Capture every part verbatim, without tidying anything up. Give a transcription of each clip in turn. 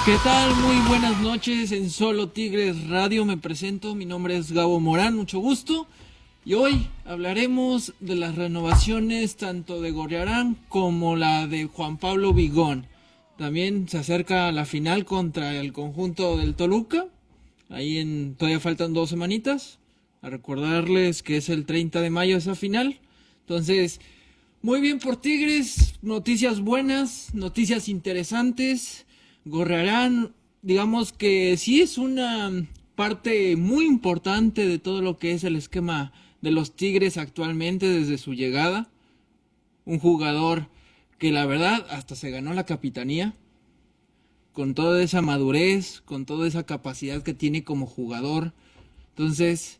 ¿Qué tal? Muy buenas noches en Solo Tigres Radio. Me presento, mi nombre es Gabo Morán, mucho gusto. Y hoy hablaremos de las renovaciones tanto de Gorriarán como la de Juan Pablo Vigón. También se acerca la final contra el conjunto del Toluca. Ahí en todavía faltan dos semanitas. A recordarles que es el treinta de mayo esa final. Entonces, muy bien por Tigres, noticias buenas, noticias interesantes. Gorriarán, digamos que sí es una parte muy importante de todo lo que es el esquema de los Tigres actualmente desde su llegada. Un jugador que la verdad hasta se ganó la capitanía, con toda esa madurez, con toda esa capacidad que tiene como jugador. Entonces,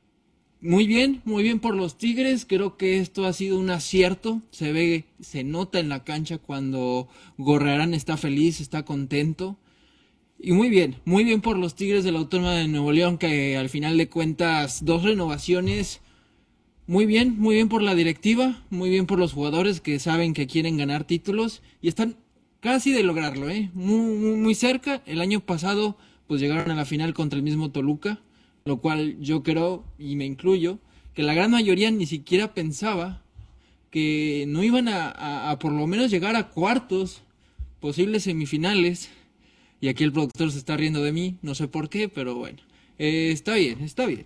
muy bien, muy bien por los Tigres. Creo que esto ha sido un acierto. Se ve, se nota en la cancha cuando Gorriarán está feliz, está contento. Y muy bien, muy bien por los Tigres de la Autónoma de Nuevo León, que al final de cuentas, dos renovaciones. Muy bien, muy bien por la directiva, muy bien por los jugadores que saben que quieren ganar títulos y están casi de lograrlo, ¿eh? Muy, muy, muy cerca. El año pasado, pues llegaron a la final contra el mismo Toluca, lo cual yo creo, y me incluyo, que la gran mayoría ni siquiera pensaba que no iban a, a, a por lo menos llegar a cuartos, posibles semifinales. Y aquí el productor se está riendo de mí, no sé por qué, pero bueno, eh, está bien, está bien.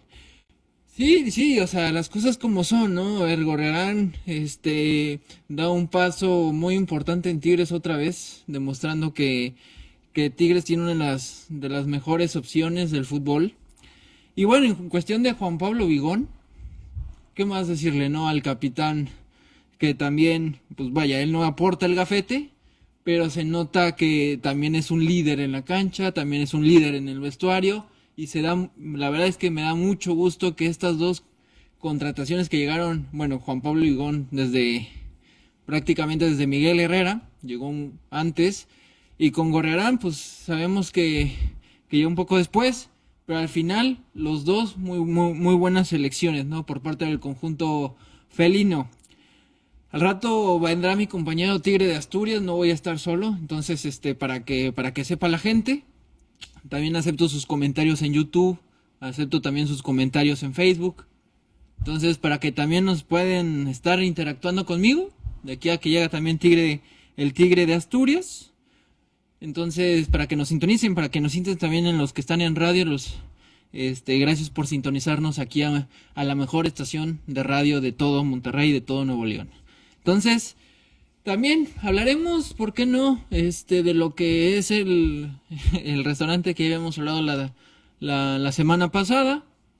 Sí, sí, o sea, las cosas como son, ¿no? El Gorriarán, este, da un paso muy importante en Tigres otra vez, demostrando que, que Tigres tiene una de las, de las mejores opciones del fútbol. Y bueno, en cuestión de Juan Pablo Vigón, ¿qué más decirle, no? Al capitán, que también, pues vaya, él no aporta el gafete, pero se nota que también es un líder en la cancha, también es un líder en el vestuario, y se da, la verdad es que me da mucho gusto que estas dos contrataciones que llegaron, bueno, Juan Pablo Vigón desde, prácticamente desde Miguel Herrera, llegó un- antes, y con Gorriarán, pues sabemos que, que llegó un poco después, pero al final los dos muy, muy, muy buenas selecciones, ¿no? Por parte del conjunto felino. Al rato vendrá mi compañero Tigre de Asturias, no voy a estar solo, entonces este para que para que sepa la gente, también acepto sus comentarios en YouTube, acepto también sus comentarios en Facebook. Entonces, para que también nos pueden estar interactuando conmigo, de aquí a que llega también Tigre, el Tigre de Asturias. Entonces, para que nos sintonicen, para que nos sienten también en los que están en radio, los este, gracias por sintonizarnos aquí a, a la mejor estación de radio de todo Monterrey y de todo Nuevo León. Entonces, también hablaremos, ¿por qué no? Este, de lo que es el, el restaurante que habíamos hablado la, la, la semana pasada.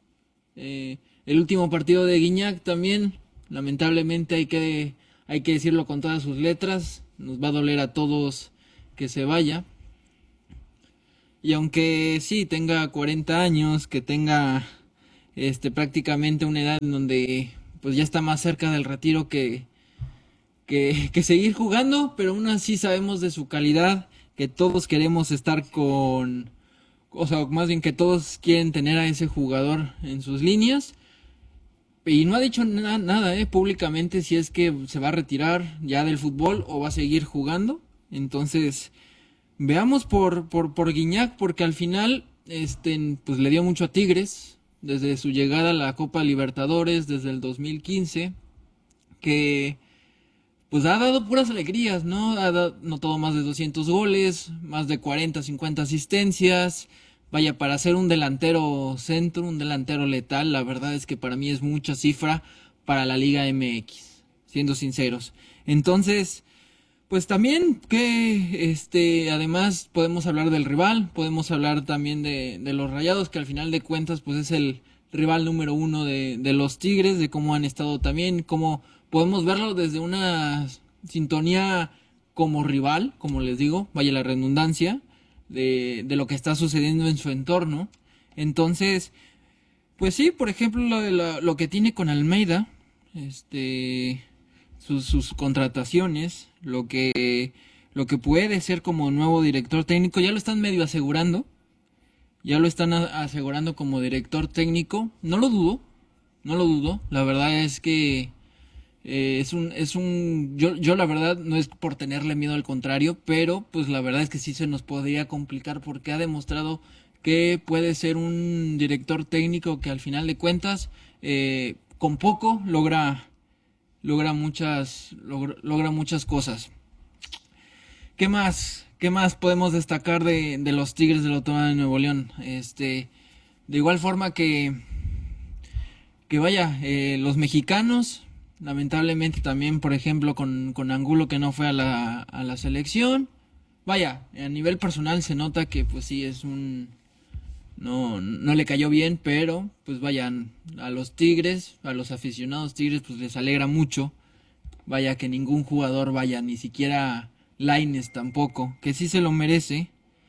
Eh, el último partido de Guiñac también, lamentablemente hay que, hay que decirlo con todas sus letras. Nos va a doler a todos que se vaya. Y aunque sí tenga cuarenta años, que tenga este prácticamente una edad en donde pues ya está más cerca del retiro que, que, que seguir jugando, pero aún así sabemos de su calidad, que todos queremos estar con, o sea, más bien que todos quieren tener a ese jugador en sus líneas. Y no ha dicho na- nada, eh, públicamente si es que se va a retirar ya del fútbol o va a seguir jugando. Entonces, veamos por, por, por Guiñac, porque al final, este, pues le dio mucho a Tigres, desde su llegada a la Copa Libertadores, desde el dos mil quince, que pues ha dado puras alegrías, ¿no? Ha dado, notado más de doscientos goles, más de cuarenta, cincuenta asistencias. Vaya, para ser un delantero centro, un delantero letal, la verdad es que para mí es mucha cifra para la Liga M X, siendo sinceros. Entonces, pues también que, este, además podemos hablar del rival, podemos hablar también de, de los Rayados, que al final de cuentas, pues es el rival número uno de, de los Tigres, de cómo han estado también, cómo podemos verlo desde una sintonía como rival, como les digo, vaya la redundancia, de, de lo que está sucediendo en su entorno. Entonces, pues sí, por ejemplo, lo, de la- lo que tiene con Almeida, este, sus, sus contrataciones, lo que, lo que puede ser como nuevo director técnico, ya lo están medio asegurando, ya lo están a- asegurando como director técnico, no lo dudo, no lo dudo, la verdad es que Eh, es un, es un, yo, yo la verdad no es por tenerle miedo, al contrario, pero pues la verdad es que sí se nos podría complicar porque ha demostrado que puede ser un director técnico que al final de cuentas, eh, con poco logra, logra muchas, logra, logra muchas cosas. ¿Qué más? ¿Qué más podemos destacar de, de los Tigres del Autónoma de Nuevo León? Este, de igual forma que, que vaya, eh, los mexicanos, lamentablemente también, por ejemplo, con, con Angulo que no fue a la, a la selección. Vaya, a nivel personal se nota que pues sí es un... No, no le cayó bien, pero pues vayan, a los Tigres, a los aficionados Tigres, pues les alegra mucho. Vaya que ningún jugador vaya, ni siquiera Lainez tampoco, que sí se lo merece.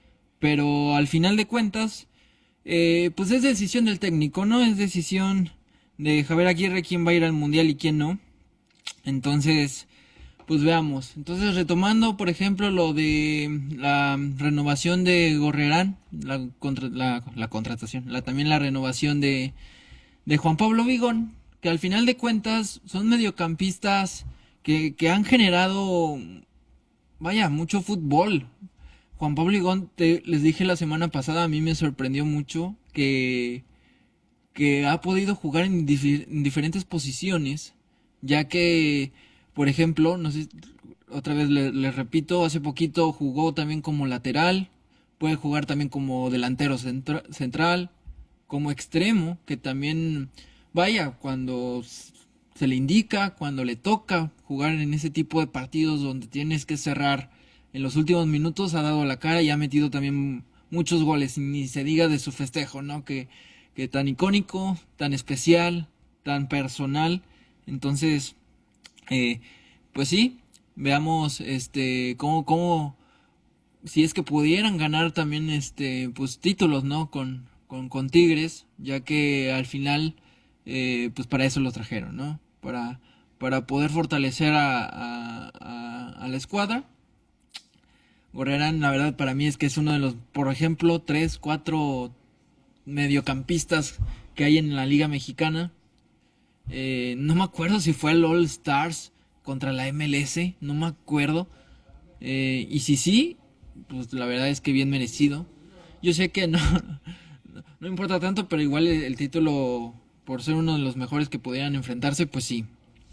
Pero al final de cuentas, eh, pues es decisión del técnico, ¿no? Es decisión de Javier Aguirre quién va a ir al Mundial y quién no. Entonces, pues veamos. Entonces, retomando, por ejemplo, lo de la renovación de Gorrerán, la, contra, la, la contratación, la, también la renovación de, de Juan Pablo Vigón, que al final de cuentas son mediocampistas que, que han generado, vaya, mucho fútbol. Juan Pablo Vigón, te, les dije la semana pasada, a mí me sorprendió mucho que, que ha podido jugar en, dif en diferentes posiciones, ya que, por ejemplo, no sé, otra vez les le repito, hace poquito jugó también como lateral, puede jugar también como delantero centra, central, como extremo, que también, vaya, cuando se le indica, cuando le toca jugar en ese tipo de partidos donde tienes que cerrar en los últimos minutos, ha dado la cara y ha metido también muchos goles, ni se diga de su festejo, ¿no? Que, que tan icónico, tan especial, tan personal. Entonces, eh, pues sí, veamos este cómo, cómo, si es que pudieran ganar también este pues títulos, ¿no? Con, con, con Tigres, ya que al final, eh, pues para eso lo trajeron, ¿no? Para, para poder fortalecer a, a, a, a la escuadra. Gorrerán, la verdad, para mí es que es uno de los, por ejemplo, tres, cuatro mediocampistas que hay en la Liga Mexicana. Eh, no me acuerdo si fue el All Stars contra la M L S, no me acuerdo. Eh, y si sí, pues la verdad es que bien merecido. Yo sé que no, no importa tanto, pero igual el, el título, por ser uno de los mejores que pudieran enfrentarse, pues sí.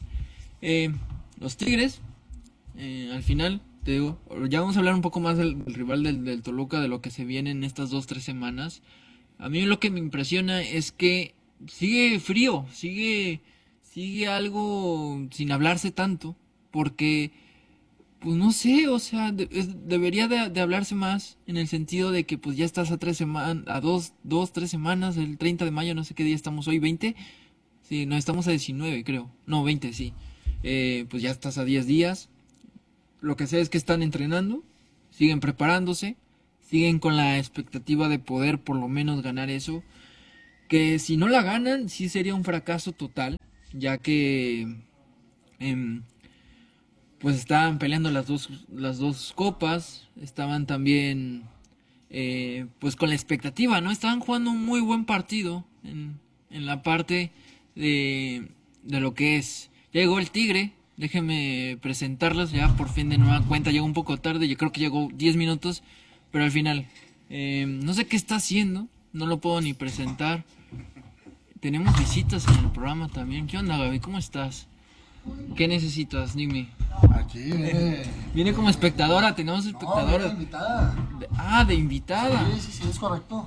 Eh, los Tigres, eh, al final, te digo, ya vamos a hablar un poco más del, del rival del, del Toluca, de lo que se viene en estas dos, tres semanas. A mí lo que me impresiona es que sigue frío, sigue, sigue algo sin hablarse tanto, porque, pues no sé, o sea, de, es, debería de, de hablarse más en el sentido de que pues ya estás a tres semanas, a dos, dos, tres semanas, el treinta de mayo, no sé qué día estamos hoy, veinte, sí, no, estamos a diecinueve creo, no, veinte, sí, eh, pues ya estás a diez días, lo que sé es que están entrenando, siguen preparándose, siguen con la expectativa de poder por lo menos ganar eso, que si no la ganan sí sería un fracaso total, ya que eh, pues estaban peleando las dos, las dos copas, estaban también eh, pues con la expectativa, ¿no? Estaban jugando un muy buen partido en, en la parte de, de lo que es. Llegó el Tigre, déjenme presentarlos ya por fin de nueva cuenta, llegó un poco tarde, yo creo que llegó diez minutos, pero al final, eh, no sé qué está haciendo, no lo puedo ni presentar. Tenemos visitas en el programa también. ¿Qué onda, Gaby? ¿Cómo estás? ¿Qué necesitas? Dime. Aquí viene. Viene como espectadora, tenemos espectadora. No, viene invitada. De- ah, de invitada. Sí, sí, sí, es correcto.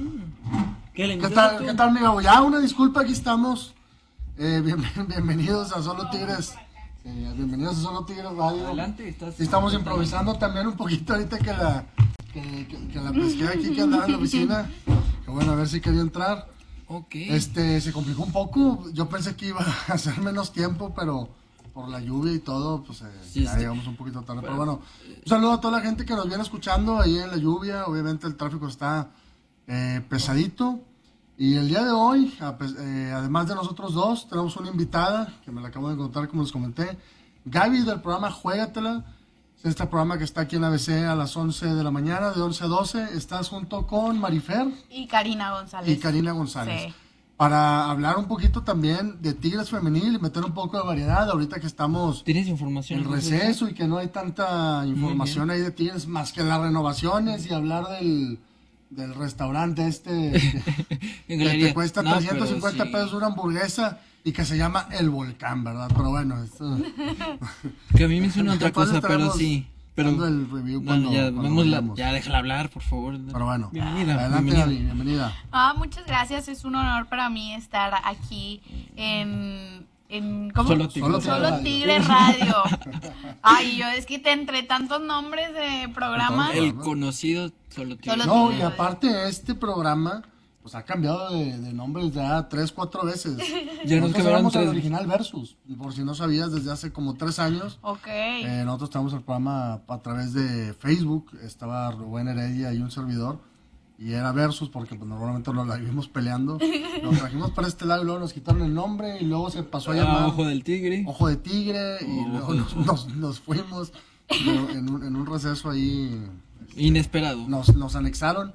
¿Qué, la ¿Qué invitaste tal, tú? ¿Qué tal, amigo? Ya, una disculpa, aquí estamos. Eh, bien- bienvenidos a Solo Tigres. Eh, bienvenidos a Solo Tigres Radio. Adelante, estás. Sí, estamos improvisando también un poquito ahorita que la que, que, que la pesqué aquí que andaba en la oficina. Que bueno, a ver si quería entrar. Ok. Este, se complicó un poco. Yo pensé que iba a hacer menos tiempo, pero por la lluvia y todo, pues eh, Sí, ya este- llegamos un poquito tarde. Pero Bueno, bueno, un saludo a toda la gente que nos viene escuchando ahí en la lluvia. Obviamente el tráfico está eh, pesadito. Y el día de hoy, a pe- eh, además de nosotros dos, tenemos una invitada que me la acabo de encontrar, como les comenté. Gaby del programa Juégatela. Es este programa que está aquí en A B C a las once de la mañana, de once a doce. Estás junto con Marifer Y Karina González. y Karina González. Sí. para hablar un poquito también de Tigres femenil y meter un poco de variedad, ahorita que estamos ¿Tienes información? en receso y que no hay tanta información ahí de Tigres más que las renovaciones y hablar del, del restaurante este que, que te cuesta no, trescientos cincuenta sí. pesos una hamburguesa y que se llama El Volcán, ¿verdad? Pero bueno, esto... que a mí me suena otra cosa, pero sí. Pero el review no, cuando, ya, cuando vamos la, ya déjala hablar, por favor. Pero bueno, bienvenida. Adelante, bienvenida. Gaby, bienvenida. Ah, muchas gracias, es un honor para mí estar aquí en... en ¿cómo? Solo Tigre, Solo, Solo Tigre Radio. Ay, yo es que te entre tantos nombres de programas. El conocido Solo Tigre. Solo No, Tigre y Radio. aparte este programa pues ha cambiado de, de nombres ya tres, cuatro veces. Ya nos nosotros quedaron éramos tres. el original Versus, por si no sabías, desde hace como tres años. Ok. Eh, nosotros tenemos el programa a través de Facebook, estaba Rubén Heredia y un servidor, y era Versus porque pues, normalmente nos la vivimos peleando. Nos trajimos para este lado y luego nos quitaron el nombre y luego se pasó a llamar Ah, Ojo del Tigre. Ojo de Tigre y Oh, luego nos, nos, nos fuimos en un, en un receso ahí. Inesperado. Nos, nos anexaron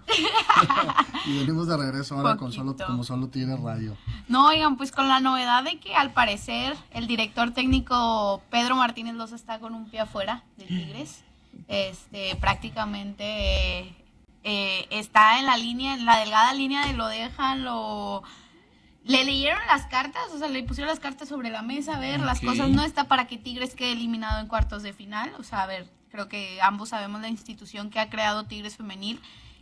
y venimos de regreso ahora con solo, Poquito. como Solo Tigre Radio. No, oigan, pues con la novedad de que al parecer el director técnico Pedro Martínez Loza está con un pie afuera de Tigres. Este, prácticamente eh, eh, está en la línea, en la delgada línea de lo dejan, lo... Le leyeron las cartas, o sea, le pusieron las cartas sobre la mesa, a ver, las Ok. cosas no está para que Tigres quede eliminado en cuartos de final, o sea, a ver, creo que ambos sabemos la institución que ha creado Tigres Femenil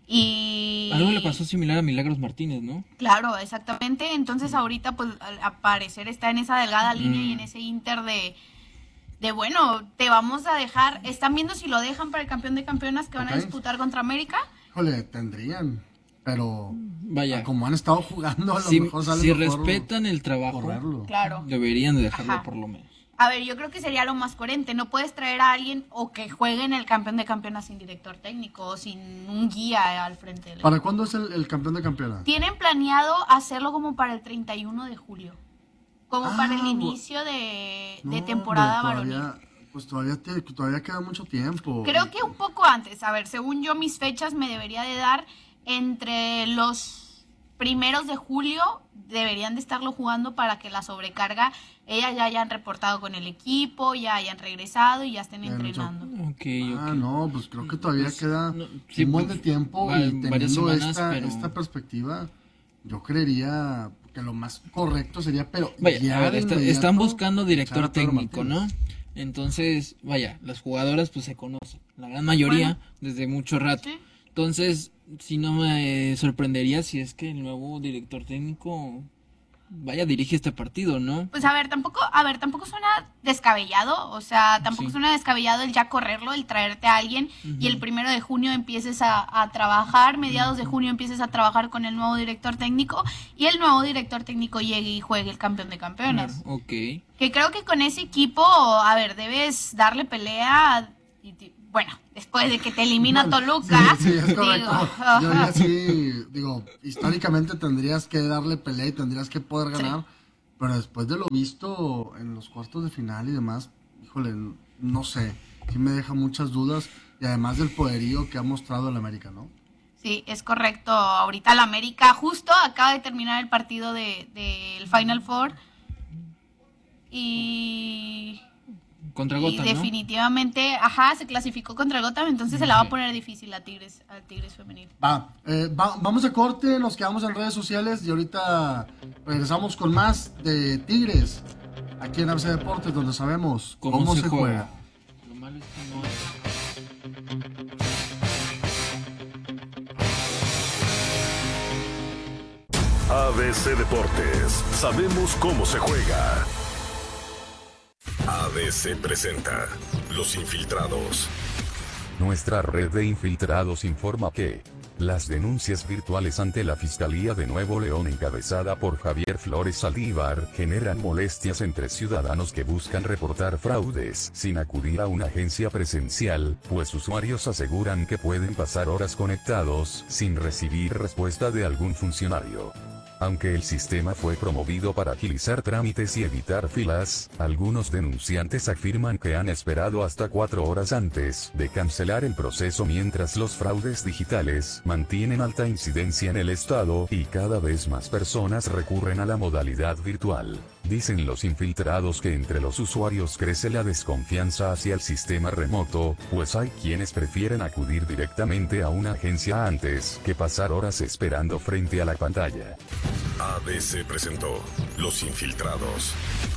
y... Algo le pasó similar a Milagros Martínez, ¿no? Claro, exactamente, entonces ahorita pues al parecer está en esa delgada línea Mm. y en ese inter de... De bueno, te vamos a dejar, están viendo si lo dejan para el campeón de campeonas que van Ok. a disputar contra América. Híjole, tendrían, pero Vaya. como han estado jugando, a lo Si, mejor sale si mejor respetan el trabajo, correrlo. Claro. deberían de dejarlo Ajá. por lo menos. A ver, yo creo que sería lo más coherente. No puedes traer a alguien o que juegue en el campeón de campeonas sin director técnico o sin un guía al frente del ¿Para cuándo es el, el campeón de campeonas? Tienen planeado hacerlo como para el treinta y uno de julio. Como Ah, para el bu- inicio de, de No, temporada hombre, varonil. todavía, pues todavía, te- todavía queda mucho tiempo. Creo que un poco antes. A ver, según yo, mis fechas me debería de dar entre los primeros de julio. Deberían de estarlo jugando para que la sobrecarga, ellas ya hayan reportado con el equipo, ya hayan regresado y ya estén Ya han entrenando. Ok, Ah, ok. no, pues creo que todavía Pues, queda no, sí, un buen de pues, tiempo va- y varias teniendo semanas, esta, pero- esta perspectiva, yo creería que lo más correcto sería, pero Vaya, ya a ver, de está- inmediato están buscando echar director a Pedro técnico, ¿no? Martínez. Entonces, vaya, las jugadoras pues se conocen, la gran mayoría, Bueno. desde mucho rato. Sí. Entonces, si no me sorprendería si es que el nuevo director técnico, vaya, dirige este partido, ¿no? Pues a ver, tampoco, a ver, tampoco suena descabellado, o sea, tampoco Sí. suena descabellado el ya correrlo, el traerte a alguien y el Ujú. primero de junio empieces a, a trabajar, mediados de junio empieces a trabajar con el nuevo director técnico y el nuevo director técnico llegue y juegue el campeón de campeones. Claro, ok. Que creo que con ese equipo, a ver, debes darle pelea, y ti- bueno, después de que te elimina Toluca. Sí, sí, es correcto. digo, Yo ajá. ya sí, digo, históricamente tendrías que darle pelea y tendrías que poder Sí. ganar, pero después de lo visto en los cuartos de final y demás, híjole, no sé, sí me deja muchas dudas y además del poderío que ha mostrado el América, ¿no? Sí, es correcto. Ahorita la América justo acaba de terminar el partido de del Final Four y, Contra y Gotham, ¿no? definitivamente, ajá, se clasificó contra el Gotham, entonces se la va a poner difícil a Tigres, a Tigres femenil. Va, eh, va- vamos a corte, nos quedamos en redes sociales y ahorita regresamos con más de Tigres, aquí en A B C Deportes, donde sabemos cómo, se, juega. Lo malo es que no es- A B C Deportes, sabemos cómo se juega. A B C presenta Los Infiltrados. Nuestra red de infiltrados informa que las denuncias virtuales ante la Fiscalía de Nuevo León encabezada por Javier Flores Saldívar generan molestias entre ciudadanos que buscan reportar fraudes sin acudir a una agencia presencial, pues usuarios aseguran que pueden pasar horas conectados sin recibir respuesta de algún funcionario. Aunque el sistema fue promovido para agilizar trámites y evitar filas, algunos denunciantes afirman que han esperado hasta cuatro horas antes de cancelar el proceso, mientras los fraudes digitales mantienen alta incidencia en el estado y cada vez más personas recurren a la modalidad virtual. Dicen los infiltrados que entre los usuarios crece la desconfianza hacia el sistema remoto, pues hay quienes prefieren acudir directamente a una agencia antes que pasar horas esperando frente a la pantalla. A B C presentó Los Infiltrados.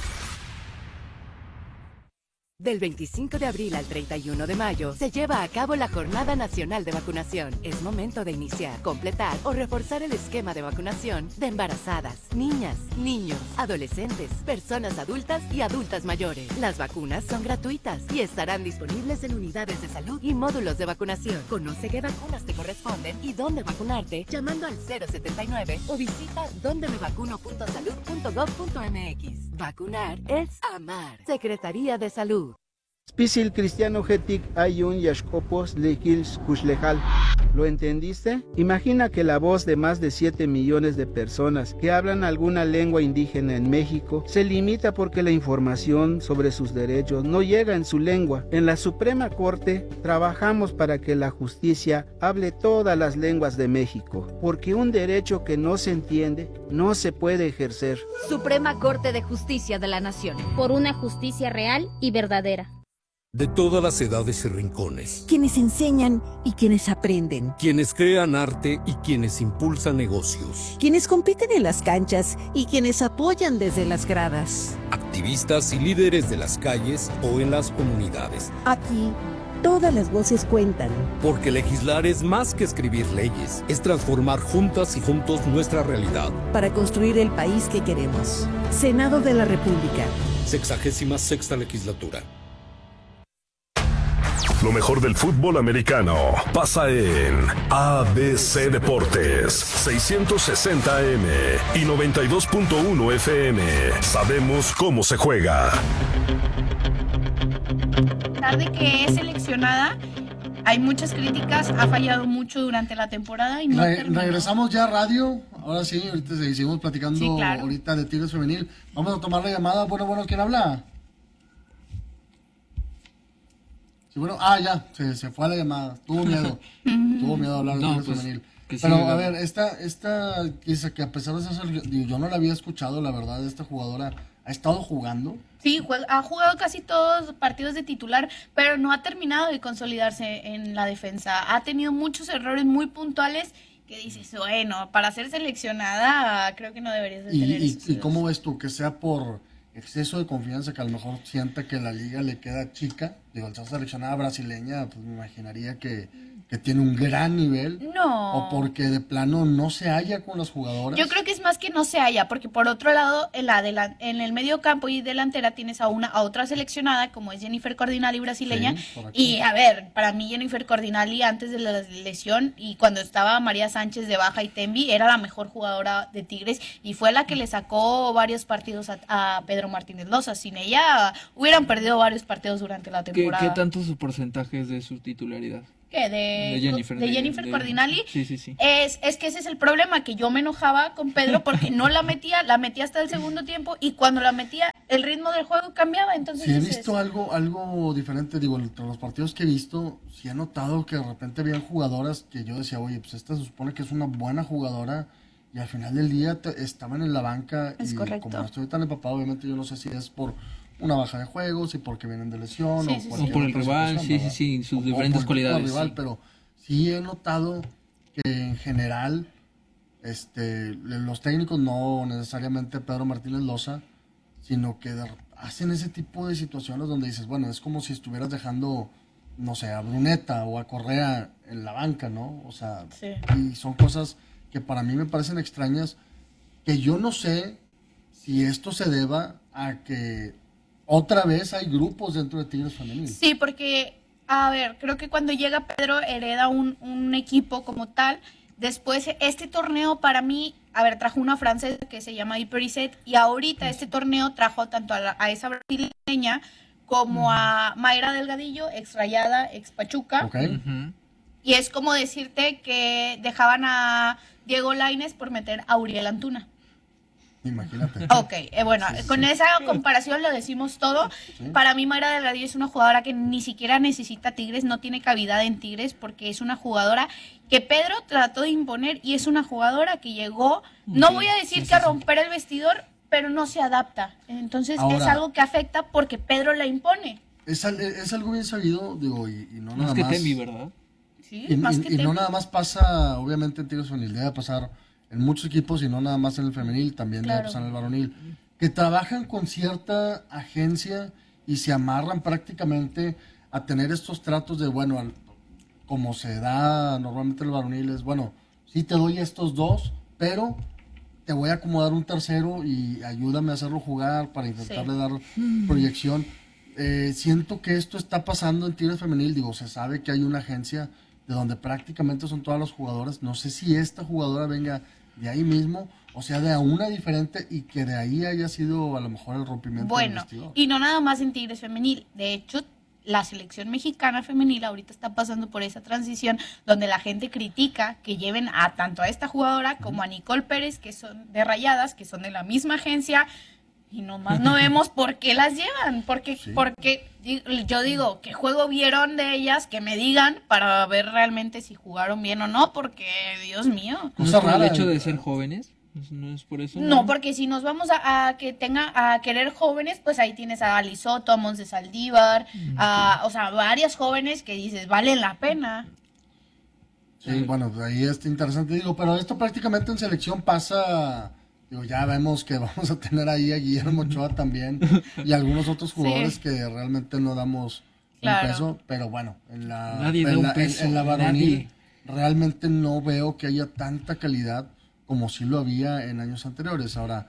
Del veinticinco de abril al treinta y uno de mayo se lleva a cabo la Jornada Nacional de Vacunación. Es momento de iniciar, completar o reforzar el esquema de vacunación de embarazadas, niñas, niños, adolescentes, personas adultas y adultas mayores. Las vacunas son gratuitas y estarán disponibles en unidades de salud y módulos de vacunación. Conoce qué vacunas te corresponden y dónde vacunarte llamando al cero setenta y nueve o visita donde me vacuno punto salud punto gob punto mx. Vacunar es amar. Secretaría de Salud. Spisil cristiano getic ayun yashkopos lehils kushlejal. ¿Lo entendiste? Imagina que la voz de más de siete millones de personas que hablan alguna lengua indígena en México se limita porque la información sobre sus derechos no llega en su lengua. En la Suprema Corte trabajamos para que la justicia hable todas las lenguas de México, porque un derecho que no se entiende no se puede ejercer. Suprema Corte de Justicia de la Nación. Por una justicia real y verdadera. De todas las edades y rincones. Quienes enseñan y quienes aprenden. Quienes crean arte y quienes impulsan negocios. Quienes compiten en las canchas y quienes apoyan desde las gradas. Activistas y líderes de las calles o en las comunidades. Aquí, todas las voces cuentan. Porque legislar es más que escribir leyes. Es transformar juntas y juntos nuestra realidad. Para construir el país que queremos. Senado de la República. Sexagésima sexta legislatura. Lo mejor del fútbol americano pasa en A B C Deportes, seiscientos sesenta A M y noventa y dos punto uno F M. Sabemos cómo se juega. Tarde que es seleccionada, hay muchas críticas, ha fallado mucho durante la temporada y no Re- terminó. Regresamos ya a radio. Ahora sí, ahorita seguimos platicando Sí, claro. ahorita de Tigres Femenil. Vamos a tomar la llamada. Bueno, bueno, ¿quién habla? Sí, bueno, ah, ya, se, se fue a la llamada. Tuvo miedo. Tuvo miedo de hablar de No, Tigres pues, Femenil. que sí, Pero, a ¿verdad? ver, esta, esta, dice que a pesar de ser, digo, yo no la había escuchado, la verdad, esta jugadora ha estado jugando. Sí, juega- ha jugado casi todos los partidos de titular, pero no ha terminado de consolidarse en la defensa. Ha tenido muchos errores muy puntuales que dices, bueno, para ser seleccionada creo que no deberías de Y, tener y, esos y errores. cómo ves tú, que sea por exceso de confianza, que a lo mejor sienta que la liga le queda chica. Digo, al ser seleccionada brasileña, pues me imaginaría que, que tiene un gran nivel. No. O porque de plano no se halla con las jugadoras. Yo creo que es más que no se haya, porque por otro lado, en, la delan- en el medio campo y delantera tienes a una a otra seleccionada, como es Jennifer Cordinali brasileña. Sí, correcto. Y a ver, para mí Jennifer Cordinali antes de la lesión y cuando estaba María Sánchez de baja y Tembi, era la mejor jugadora de Tigres y fue la que le sacó varios partidos a, a Pedro Martínez Loza. Sin ella hubieran perdido varios partidos durante la ¿Qué, temporada. qué tanto su porcentaje es de su titularidad? ¿Qué? De, De Jennifer, de de- Jennifer de- Cordinali. Sí, sí, sí. Es, es que ese es el problema, que yo me enojaba con Pedro porque no la metía, la metía hasta el segundo tiempo y cuando la metía el ritmo del juego cambiaba, entonces Sí, he ese visto es- algo, algo diferente, digo, entre los partidos que he visto, sí he notado que de repente habían jugadoras que yo decía, oye, pues esta se supone que es una buena jugadora y al final del día te- estaban en la banca Es y correcto. como no estoy tan empapado, obviamente yo no sé si es por una baja de juegos, si porque vienen de lesión Sí, o, sí, cualquier O por el otra rival, situación, sí, sí, ¿verdad? sí, sus O- o diferentes por el tipo de cualidades, rival, sí. pero sí he notado que en general este, los técnicos, no necesariamente Pedro Martínez Loza, sino que de- hacen ese tipo de situaciones donde dices, bueno, es como si estuvieras dejando, no sé, a Bruneta o a Correa en la banca, ¿no? O sea, Sí. y son cosas que para mí me parecen extrañas, que yo no sé si esto se deba a que otra vez hay grupos dentro de Tigres Femenil. Sí, porque, a ver, creo que cuando llega Pedro hereda un, un equipo como tal. Después, este torneo para mí, a ver, trajo una francesa que se llama Hypericet y ahorita este torneo trajo tanto a, la- a esa brasileña como a Mayra Delgadillo, ex Rayada, ex Pachuca. ¿Ok? Ujú. Y es como decirte que dejaban a Diego Lainez por meter a Uriel Antuna. Imagínate. Ok, eh, bueno, Sí, sí, con sí. esa comparación lo decimos todo. Sí. Para mí Mayra Delgadillo es una jugadora que ni siquiera necesita Tigres, no tiene cavidad en Tigres porque es una jugadora que Pedro trató de imponer y es una jugadora que llegó, no Ok, voy a decir sí, que sí, a sí. romper el vestidor, pero no se adapta. Entonces Ahora- es algo que afecta porque Pedro la impone. Es, al- es algo bien sabido, digo, y, y no Más nada que más. Temi, ¿verdad? Sí, Y, más y- que y no Temi. nada más pasa, obviamente, en Tigres Femenil, debe pasar en muchos equipos y no nada más en el femenil, también debe Claro. pasar en el varonil, que trabajan con cierta agencia y se amarran prácticamente a tener estos tratos de, bueno, al- como se da normalmente en el varonil, es, bueno, sí te doy estos dos, pero te voy a acomodar un tercero y ayúdame a hacerlo jugar para intentarle Sí. dar proyección. Eh, siento que esto está pasando en Tigres Femenil, digo, se sabe que hay una agencia de donde prácticamente son todas las jugadoras, no sé si esta jugadora venga de ahí mismo, o sea, de a una diferente y que de ahí haya sido a lo mejor el rompimiento del Bueno, vestidor. y no nada más en Tigres femenil. De hecho, la selección mexicana femenil ahorita está pasando por esa transición donde la gente critica que lleven a tanto a esta jugadora como a Nicole Pérez, que son de Rayadas, que son de la misma agencia, y nomás no vemos por qué las llevan. Porque, Sí. porque di- yo digo, ¿qué juego vieron de ellas? Que me digan para ver realmente si jugaron bien o no, porque, Dios mío. ¿No Cosa es por el rara, hecho de eh. ser jóvenes? ¿No es por eso? No, porque si nos vamos a, a que tenga a querer jóvenes, pues ahí tienes a Ali Soto, a Monse Saldívar, a, o sea, varias jóvenes que dices, valen la pena. Sí, bueno, ahí está interesante, digo, pero esto prácticamente en selección pasa, digo, ya vemos que vamos a tener ahí a Guillermo Ochoa también y algunos otros jugadores Sí. que realmente no damos Claro. un peso, pero bueno, en la, Nadie en da un la, en- peso, en la varonil nadie. realmente no veo que haya tanta calidad como sí lo había en años anteriores. Ahora,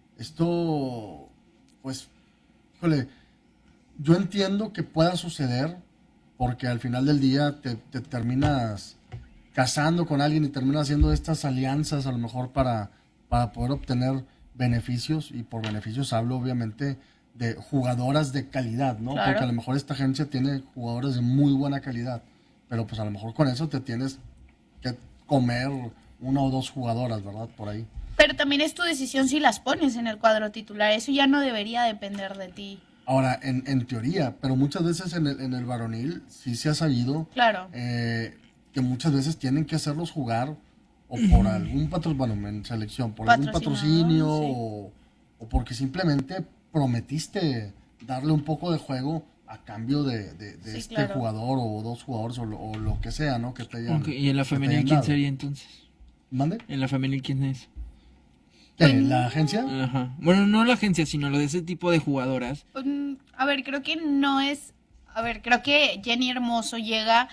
esto, pues, híjole, yo entiendo que pueda suceder porque al final del día te, te terminas casando con alguien y terminas haciendo estas alianzas a lo mejor para, para poder obtener beneficios, y por beneficios hablo obviamente de jugadoras de calidad, ¿no? Claro. Porque a lo mejor esta agencia tiene jugadores de muy buena calidad, pero pues a lo mejor con eso te tienes que comer una o dos jugadoras, ¿verdad? Por ahí. Pero también es tu decisión si las pones en el cuadro titular, eso ya no debería depender de ti. Ahora, en, en teoría, pero muchas veces en el, en el varonil sí se ha sabido Claro. eh, que muchas veces tienen que hacerlos jugar o por algún patrocinio, bueno, en selección, por algún patrocinio Patrocinador, sí. o, o porque simplemente prometiste darle un poco de juego a cambio de, de- de Sí, este claro. jugador o dos jugadores o lo, o lo que sea, ¿no? Que te hayan, Ok, ¿y en la que te femenil hayan quién dado. sería entonces? ¿Mande? ¿En la femenil quién es? ¿Qué? ¿La agencia? Ajá. Bueno, no la agencia, sino lo de ese tipo de jugadoras. Mm, A ver, creo que no es... A ver, creo que Jenny Hermoso llega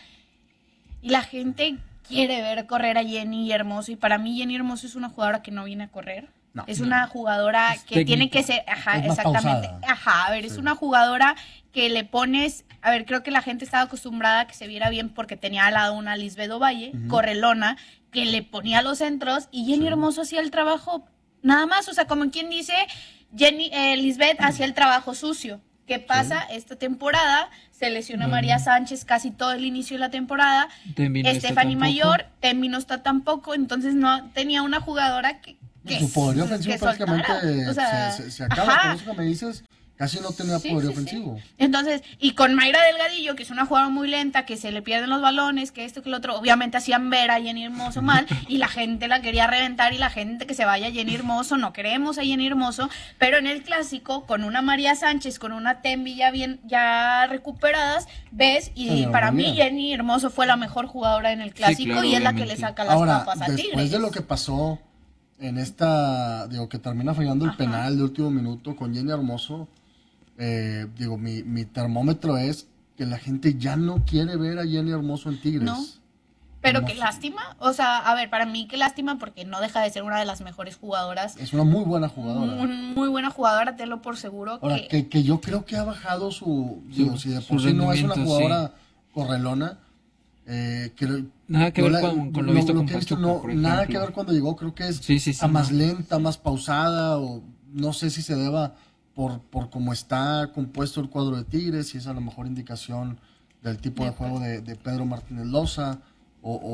y la gente quiere ver correr a Jenny Hermoso, y para mí Jenny Hermoso es una jugadora que no viene a correr. No. Es una jugadora Es que técnica. tiene que ser, ajá, Es más exactamente. pausada. Ajá, a ver, es Sí. una jugadora que le pones, a ver, creo que la gente estaba acostumbrada a que se viera bien porque tenía al lado una Lisbeth Ovalle, Ujú. correlona, que le ponía los centros y Jenny Sí. Hermoso hacía el trabajo nada más, o sea, como quien dice, Jenny, eh, Lisbeth hacía el trabajo sucio. ¿Qué pasa? Esta temporada se lesiona Bueno. María Sánchez casi todo el inicio de la temporada. Tembi no está Stephanie tampoco. Mayor, Temi no está tampoco, entonces no tenía una jugadora que, que Su poderío que ofensivo soltara. prácticamente O sea, se, se- se acaba, ajá. por eso que me dices, casi no tenía Sí, poderío sí, sí. ofensivo. Entonces, y con Mayra Delgadillo, que es una jugadora muy lenta, que se le pierden los balones, que esto, que lo otro, obviamente hacían ver a Jenny Hermoso mal, y la gente la quería reventar, y la gente que se vaya a Jenny Hermoso, no queremos a Jenny Hermoso, pero en el clásico, con una María Sánchez, con una Tembi ya bien, ya recuperadas, ves, y Sí, para muy mí bien. Jenny Hermoso fue la mejor jugadora en el clásico, claro, y es la que le obviamente. saca las Ahora, papas a después Tigres. de lo que pasó en esta, digo, que termina fallando el Ajá. penal de último minuto con Jenny Hermoso, eh, digo, mi, mi termómetro es que la gente ya no quiere ver a Jenny Hermoso en Tigres. No. Pero No qué sé. lástima, o sea, a ver, para mí qué lástima, porque no deja de ser una de las mejores jugadoras. Es una muy buena jugadora. Muy, muy buena jugadora, tenlo por seguro. Ahora, que, que, que yo creo que ha bajado su, digo, si de su por sí no es una rendimiento, jugadora correlona, eh, creo- Nada que yo ver con- con lo visto con que he visto, Pachuca, no, por nada ejemplo. que ver cuando llegó, creo que es Sí, sí, sí, está más no. lenta, más pausada, o no sé si se deba por, por cómo está compuesto el cuadro de Tigres, si es a lo mejor indicación del tipo de, De juego de, de Pedro Martínez Loza, o, o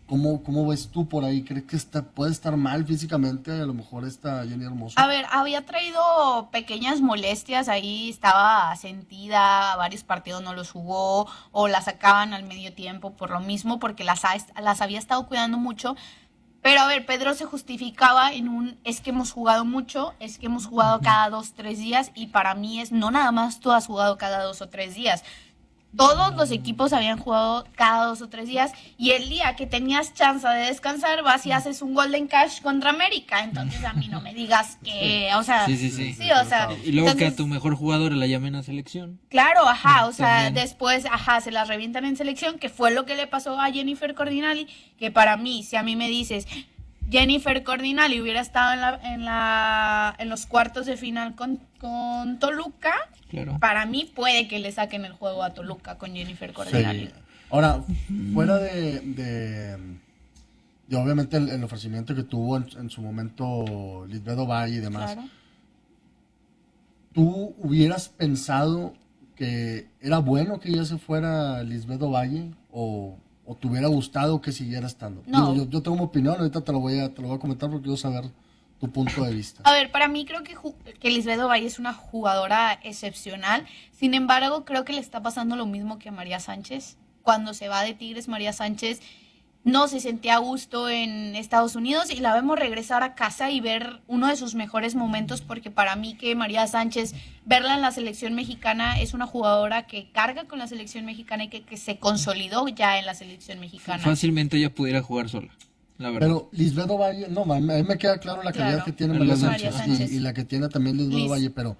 ¿Cómo, ¿Cómo ves tú por ahí? ¿Crees que está, puede estar mal físicamente? A lo mejor está Jenny Hermoso. A ver, había traído pequeñas molestias, ahí estaba sentida, varios partidos no los jugó o la sacaban al medio tiempo por lo mismo, porque las, ha- las había estado cuidando mucho. Pero a ver, Pedro se justificaba en un, es que hemos jugado mucho, es que hemos jugado cada dos, tres días, y para mí es, no nada más tú has jugado cada dos o tres días. Todos los equipos habían jugado cada dos o tres días, y el día que tenías chance de descansar vas y haces un Golden Cash contra América. Entonces a mí no me digas que, o sea, Sí, sí, sí. sí, o sea, Y luego que a entonces, tu mejor jugador la llamen a selección. claro, ajá, o Mm, sea, también. después, ajá, se las revientan en selección, que fue lo que le pasó a Jennifer Cordinali, que para mí, si a mí me dices, Jennifer Cordinali hubiera estado en la, en la, en los cuartos de final con, con Toluca, Claro. para mí puede que le saquen el juego a Toluca con Jennifer Cordinali. Sí. Ahora, fuera de, de, de obviamente el, el ofrecimiento que tuvo en, en su momento Lisbeth Valle y demás, Claro. ¿tú hubieras pensado que era bueno que ya se fuera Lisbeth Valle o, o te hubiera gustado que siguiera estando? No. Digo, yo, yo tengo una opinión, ahorita te lo voy a, te lo voy a comentar porque quiero saber tu punto de vista. A ver, para mí creo que, ju- que Lisbeth Ovalle es una jugadora excepcional. Sin embargo, creo que le está pasando lo mismo que a María Sánchez. Cuando se va de Tigres, María Sánchez no se sentía a gusto en Estados Unidos y la vemos regresar a casa y ver uno de sus mejores momentos, porque para mí que María Sánchez, verla en la selección mexicana, es una jugadora que carga con la selección mexicana y que, que se consolidó ya en la selección mexicana. Fácilmente ella pudiera jugar sola, la verdad. Pero Lisbeth Valle, no, a mí me queda claro la calidad Claro. que tiene María María Sánchez. Sánchez, María Sánchez. Y, y la que tiene también Lisbeth Liz. Valle, pero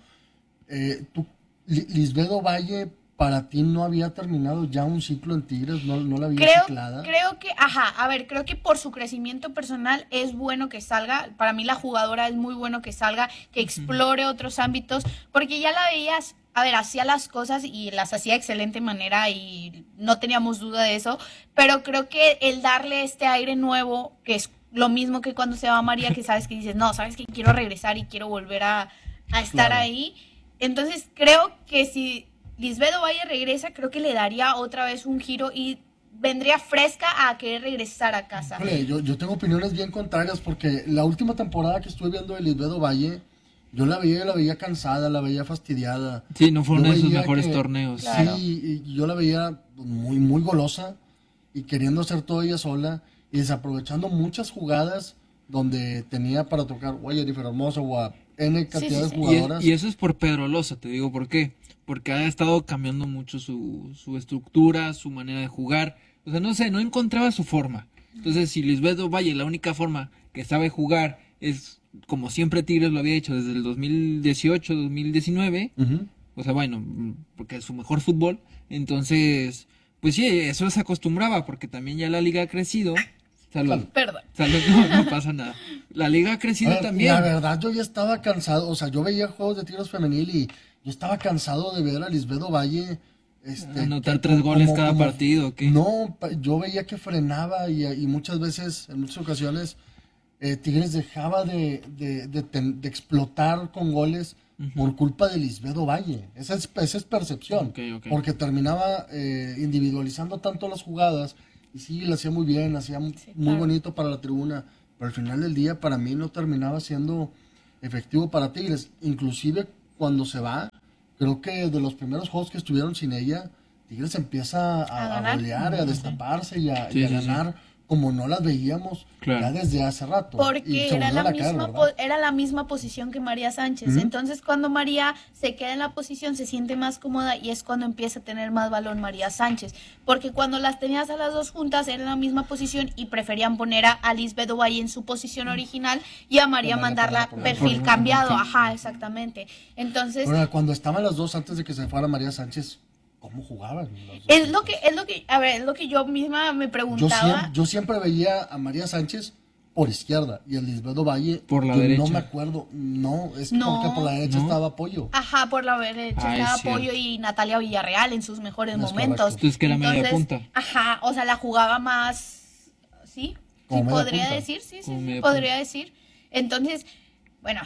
eh, tú, Li- Lisbeth Valle, para ti no había terminado ya un ciclo en Tigres, no, no la había Creo, ciclada. creo que, ajá, a ver, creo que por su crecimiento personal es bueno que salga. Para mí la jugadora es muy bueno que salga, que explore otros ámbitos, porque ya la veías, a ver, hacía las cosas y las hacía de excelente manera y no teníamos duda de eso, pero creo que el darle este aire nuevo, que es lo mismo que cuando se va María, que sabes que dices, no, sabes que quiero regresar y quiero volver a, a estar Claro. ahí. Entonces creo que si Lisbeth Ovalle regresa, creo que le daría otra vez un giro y vendría fresca a querer regresar a casa. Híjole, yo, yo tengo opiniones bien contrarias porque la última temporada que estuve viendo de Lisbeth Valle, yo la veía, la veía cansada, la veía fastidiada. Sí, no fue Yo uno de sus veía mejores que- torneos. Claro. Sí, y yo la veía muy, muy golosa y queriendo hacer todo ella sola y desaprovechando muchas jugadas donde tenía para tocar o a Jennifer Hermoso o a N cantidad sí, de sí. Y, es- jugadoras. y eso es por Pedro Loza, te digo por qué. Porque ha estado cambiando mucho su, su estructura, su manera de jugar. O sea, no sé, no encontraba su forma. Entonces, si Lisbeth Ovalle, la única forma que sabe jugar es como siempre Tigres lo había hecho desde el dos mil dieciocho, dos mil diecinueve. Ujú. O sea, bueno, porque es su mejor fútbol. Entonces, pues sí, eso se acostumbraba porque también ya la liga ha crecido. Salud. Perdón. Salud, no, no pasa nada. La liga ha crecido A ver, también. La verdad, yo ya estaba cansado. O sea, yo veía juegos de Tigres femenil y yo estaba cansado de ver a Lisbeth Valle. Este, Anotar que- tres goles como- cada como- partido, ¿o qué? No, pa- yo veía que frenaba y, y muchas veces, en muchas ocasiones, eh, Tigres dejaba de, de, de ten- de explotar con goles por culpa de Lisbeth Valle. Esa es, esa es percepción. Ok, ok. Porque terminaba eh, individualizando tanto las jugadas y sí, lo hacía muy bien, lo hacía muy Sí, claro. bonito para la tribuna, pero al final del día para mí no terminaba siendo efectivo para Tigres. Inclusive cuando se va, creo que de los primeros juegos que estuvieron sin ella, Tigres empieza a, A a ganar. golear, a destaparse y a, Sí, y a sí, sí. ganar como no las veíamos Claro. ya desde hace rato. Y Porque se era volvieron la, a caer, misma ¿verdad? po- era la misma posición que María Sánchez. Ujú. Entonces, cuando María se queda en la posición, se siente más cómoda y es cuando empieza a tener más balón María Sánchez. Porque cuando las tenías a las dos juntas, era en la misma posición y preferían poner a, a Lisbeth Ovalle en su posición original y a María María mandarla por- por- perfil por- cambiado. sí. Ajá, exactamente. Entonces, Ahora, cuando estaban las dos antes de que se fuera María Sánchez, ¿cómo jugaban? las dos es lo juntas? que, es lo que, a ver, es lo que yo misma me Yo preguntaba. siempre, yo siempre veía a María Sánchez por izquierda y a Lisbeth Valle Por la yo derecha. no me acuerdo, no, es No. porque por la derecha No. estaba Apoyo. Ajá, por la derecha Ah, estaba es cierto. Apoyo y Natalia Villarreal en sus mejores Es momentos. correcto. Entonces, que era media punta. Ajá, o sea, la jugaba más, sí, Como sí media podría punta. decir, sí, sí, Como sí, media podría decir. Entonces, bueno,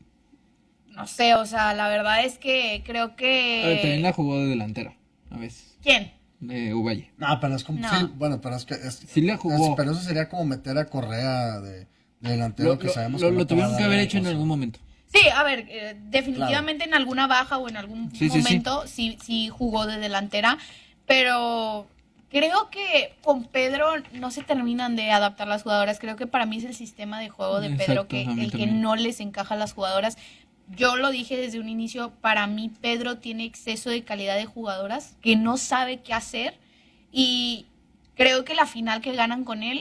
no sé, o sea, la verdad es que creo A ver, también que... la jugó de delantera, a veces. ¿Quién? de Uvalle. No, pero es como, No. sí, bueno, pero es que es, Sí la jugó. es- pero eso sería como meter a Correa de, de delantero Lo, que lo- sabemos lo- que no lo te va a tuvieron que dar haber la hecho en cosa. algún momento. Sí, a ver, eh, definitivamente en alguna baja o en algún Sí, sí, sí. momento sí, sí jugó de delantera, pero creo que con Pedro no se terminan de adaptar las jugadoras. Creo que para mí es el sistema de juego de Pedro Exacto, que a mí el que también. no les encaja a las jugadoras. Yo lo dije desde un inicio, para mí Pedro tiene exceso de calidad de jugadoras que no sabe qué hacer y creo que la final que ganan con él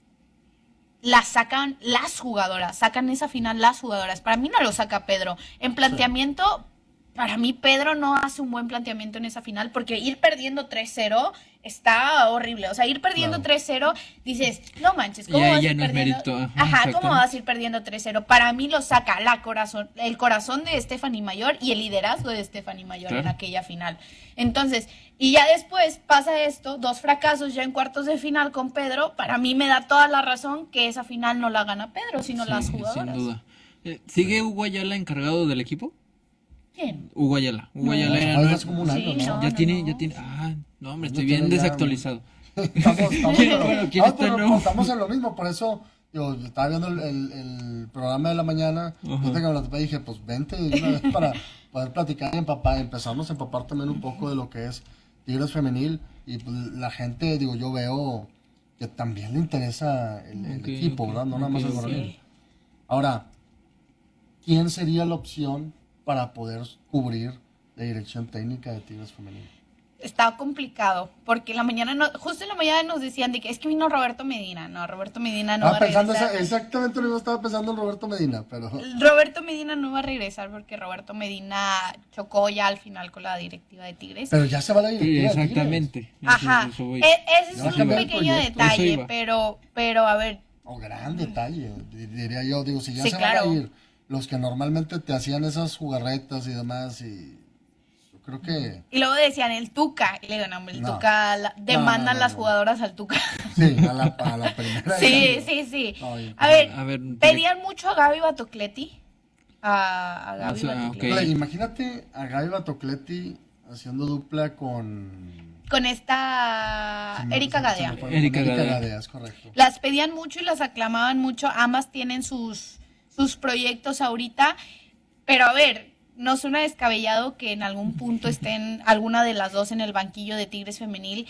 la sacan las jugadoras, sacan esa final las jugadoras. Para mí no lo saca Pedro. En planteamiento, para mí Pedro no hace un buen planteamiento en esa final porque ir perdiendo tres cero está horrible. O sea, ir perdiendo Claro. tres cero, dices, no manches, ¿cómo Ya- vas a ya ir no es perdiendo? mérito, ajá, Ajá, exacto. ¿cómo vas a ir perdiendo tres cero? Para mí lo saca la corazón, el corazón de Stephanie Mayor y el liderazgo de Stephanie Mayor Claro. en aquella final. Entonces, y ya después pasa esto, dos fracasos ya en cuartos de final con Pedro, para mí me da toda la razón que esa final no la gana Pedro, sino Sí, las sin jugadoras. duda. Eh, ¿Sigue Hugo Ayala encargado del equipo? ¿Quién? Hugo Ayala. Hugo No. Ayala era Pues nuevo. hace como un año, Sí, ¿no? no. Ya tiene, ya tiene. Ah, no, hombre, estoy No bien tiene ya- desactualizado. Estamos, estamos, pero- Bueno, ¿quién no, está pero nuevo? estamos en lo mismo, por eso yo estaba viendo el, el- el programa de la mañana, Ajá. ahorita que me lo topé, dije, pues vente de una vez para poder platicar y empapar, empezarnos a empapar también un poco de lo que es Tigres femenil y pues, la gente, digo, yo veo que también le interesa el, el Ok, equipo, ok, ¿verdad? No nada más ok, el ok. varonil. Ahora, ¿quién sería la opción para poder cubrir la dirección técnica de Tigres femenil? Está complicado, porque en la mañana, no, justo en la mañana nos decían de que es que vino Roberto Medina. No, Roberto Medina no Ah, va a pensando regresar. esa- exactamente lo mismo estaba pensando en Roberto Medina, pero... Roberto Medina no va a regresar porque Roberto Medina chocó ya al final con la directiva de Tigres. Pero ya se va la Sí, directiva. de Tigres. exactamente. Ajá, Eso- eso voy. e- ese Ya va a es un cambiar el pequeño proyecto. Eso detalle, iba. pero, pero a ver, Oh, gran detalle, di- diría yo. Digo, si ya Sí, se claro. van a ir los que normalmente te hacían esas jugarretas y demás, y yo creo que... y luego decían el Tuca, y le digo, no, hombre, el No. Tuca, la- demandan no, no, las no. jugadoras al Tuca. Sí, a la, a la primera. Sí, sí, sí. Oye, A ver, A ver, pedían mucho a Gaby Batocleti. A, a Gaby O sea, Batocleti. ok. Hombre, imagínate a Gaby Batocleti haciendo dupla con... Con esta se me- Erika se me Gadea. fue, con Erika Gadea. Gadea, es correcto. Las pedían mucho y las aclamaban mucho. Ambas tienen sus, sus proyectos ahorita. Pero a ver, no suena descabellado que en algún punto estén alguna de las dos en el banquillo de Tigres femenil.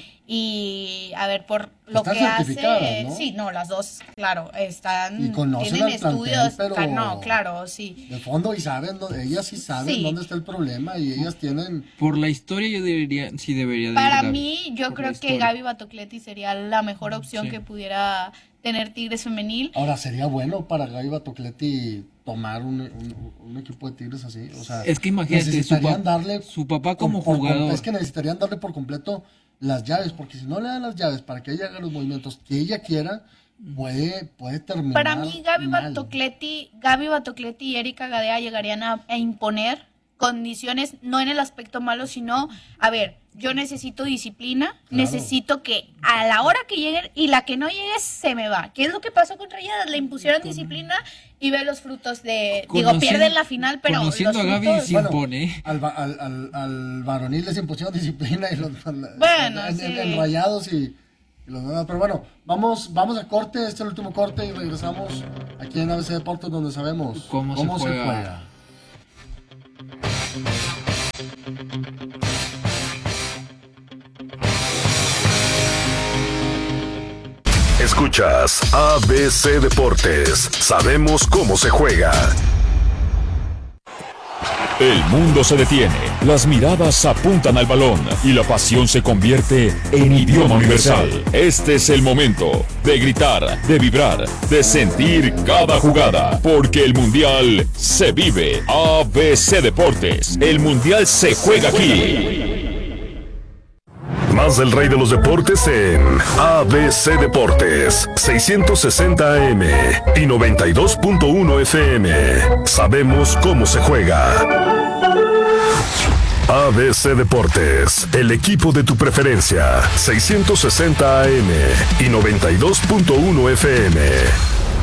Y a ver, por lo Están que hace. certificadas, ¿no? Sí, no, las dos, claro, están. Y conocen tienen al plantel, estudios. pero- ca- No, claro, sí. De fondo, y saben, dónde- ellas sí saben Sí. dónde está el problema, y ellas tienen... Por la historia yo diría, sí debería de ir Para Gaby. mí, yo Por creo la que historia. Gaby Batocleti sería la mejor opción Sí. que pudiera tener Tigres femenil. Ahora, sería bueno para Gaby Batocleti tomar un, un- un equipo de Tigres así, o sea... Es que imagínate, su, necesitarían pa- darle su papá como por- por- jugador. Es que necesitarían darle por completo las llaves, porque si no le dan las llaves para que ella haga los movimientos que ella quiera, puede, puede terminar Para mí, Gaby mal. Batocleti, Gaby Batocleti y Erika Gadea llegarían a, a imponer condiciones, no en el aspecto malo, sino, a ver, yo necesito disciplina, necesito que a la hora que lleguen y la que no llegue se me va. ¿Qué es lo que pasó con Rayadas? Le impusieron disciplina y ve los frutos de, digo, Conocien- pierden la final, pero Conociendo los a Gaby frutos- sí Bueno, impone. Al, va- al, al, al varonil les impusieron disciplina y los Bueno, en, sí. en- en Rayados y, y los demás. Pero bueno, vamos, vamos a corte, este es el último corte y regresamos aquí en A B C Deportes donde sabemos ¿Cómo se juega? Escuchas A B C Deportes. Sabemos cómo se juega. El mundo se detiene, las miradas apuntan al balón y la pasión se convierte en idioma universal. Este es el momento de gritar, de vibrar, de sentir cada jugada, porque el Mundial se vive. A B C Deportes, el Mundial se juega aquí. Más del rey de los deportes en A B C Deportes, seiscientos sesenta A M y noventa y dos punto uno F M. Sabemos cómo se juega. A B C Deportes, el equipo de tu preferencia, seiscientos sesenta A M y noventa y dos punto uno F M.